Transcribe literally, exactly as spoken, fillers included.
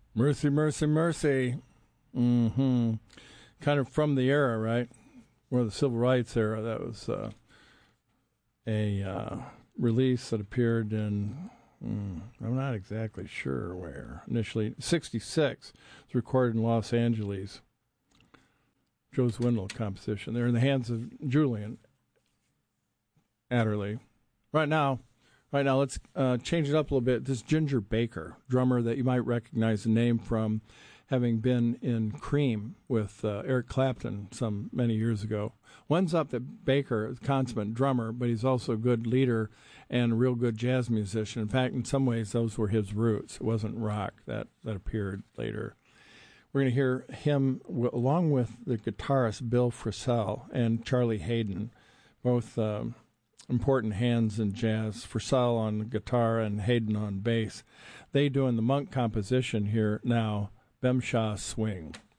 Mercy, Mercy, Mercy. Mm-hmm. Kind of from the era, right? Or the civil rights era. That was uh, a uh, release that appeared in, mm, I'm not exactly sure where. Initially, sixty-six. It's recorded in Los Angeles. Joe Zwindle composition. They're in the hands of Julian Adderley. Right now, right now, let's uh, change it up a little bit. This Ginger Baker, drummer that you might recognize the name from having been in Cream with uh, Eric Clapton some many years ago. One's up that Baker is a consummate drummer, but he's also a good leader and a real good jazz musician. In fact, in some ways, those were his roots. It wasn't rock that, that appeared later. We're going to hear him w- along with the guitarist Bill Frisell and Charlie Hayden, both um, important hands in jazz. Frisell on guitar and Hayden on bass. They doing the Monk composition here now, Bemshaw Swing.